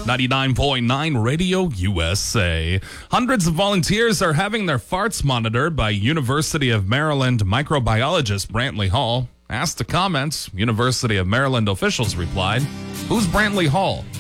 99.9 Radio USA. Hundreds of volunteers are having their farts monitored by University of Maryland microbiologist Brantley Hall. Asked to comment, University of Maryland officials replied, "Who's Brantley Hall?"